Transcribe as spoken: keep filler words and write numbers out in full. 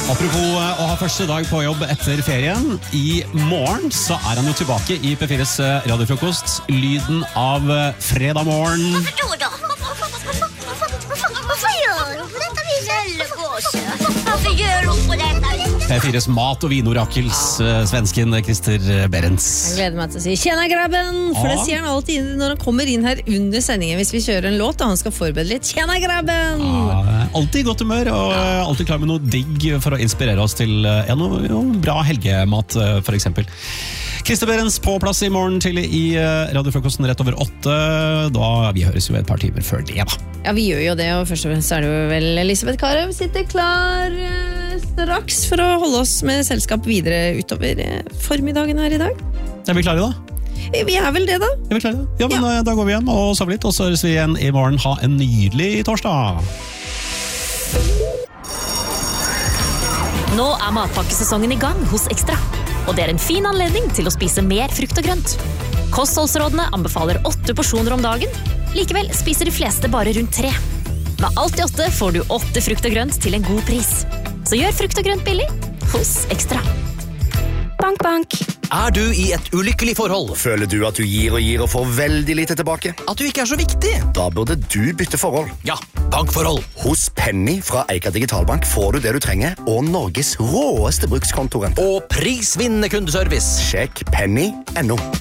Apropos å ha første dag på jobb etter ferien, i morgen så er han jo tilbake i P fires radiofrokost. Lyden av fredag morgen. Hvorfor da? Hvorfor gjør hun på dette viset? Hvorfor gjør hun på dette viset? P fires mat- og vinorakels svensken Christer Berens. Jeg gleder meg til å si «Tjena grabben», for det sier han alltid når han kommer inn her under sendingen hvis vi kjører en låt, og han skal forberede litt «Tjena grabben». Ja, alltid godt humør, og alltid klar med noe digg for å inspirere oss til ja, noe, noe bra helgemat, for eksempel. Christer Berens på plass i morgen til i radiofrokosten rett over åtte, da vi høres jo et par timer før det da. Ja, vi gjør jo det, og først og fremst er det jo vel Elisabeth Karev sitter klar eh, straks for å holde oss med selskap videre utover eh, formiddagen her i dag. Er vi klare da? Vi er vel det da. Er vi klare da? Ja, men ja. Da går vi hjem og sover litt, og så høres vi igjen i morgen. Ha en nydelig torsdag! Nå er matpakkesesongen i gang hos Ekstra, og det er en fin anledning til å spise mer frukt og grønt. Kostholdsrådene anbefaler åtte porsjoner om dagen, likevel spiser de fleste bare rundt tre. Med alt i åtte får du åtte frukt og grønt til en god pris. Så gjør frukt og grønt billig hos Ekstra. Bank, bank. Er du i et ulykkelig forhold? Føler du at du gir og gir og får veldig lite tilbake? At du ikke er så viktig? Da burde du bytte forhold. Ja, bankforhold. Hos Penny fra Eika Digitalbank får du det du trenger, og Norges råeste brukskontorent. Og prisvinnende kundeservice. Sjekk penny punktum no.